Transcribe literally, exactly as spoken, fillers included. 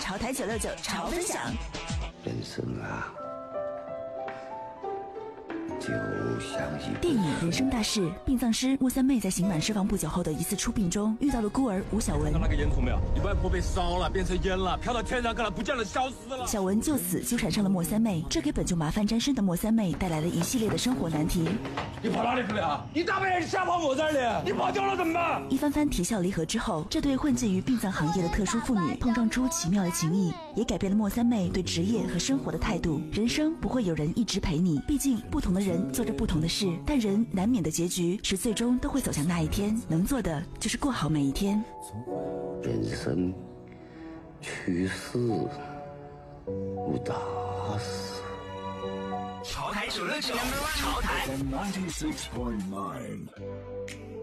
潮台九六九潮分享。 人生啊，就像一电影《人生大事》，殡葬师莫三妹在刑满释放不久后的一次出殡中，遇到了孤儿吴小文。 看那个烟囱没有？你外婆被烧了，变成烟了，飘到天上去了，不见了，消失了。 小文就此纠缠上了莫三妹，这给本就麻烦沾身的莫三妹带来了一系列的生活难题。 你跑哪里去了？你大半夜瞎跑我这里，你跑丢了怎么办？ 一番番啼笑离合之后，这对混迹于殡葬行业的特殊妇女碰撞出奇妙的情谊，也改变了莫三妹对职业和生活的态度。人生不会有人一直陪你，毕竟不同的人做着不同的事，但人难免的结局是最终都会走向那一天，能做的就是过好每一天。 人生去世无大事。 潮台九六九，潮台。